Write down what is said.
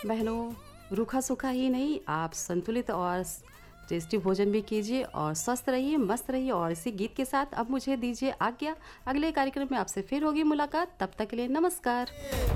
बहनों, रूखा-सूखा ही नहीं, आप संतुलित और टेस्टी भोजन भी कीजिए और स्वस्थ रहिए, मस्त रहिए और इसी गीत के साथ अब मुझे दीजिए आज्ञा। अगले कार्यक्रम में आपसे फिर होगी मुलाकात, तब तक के लिए नमस्कार।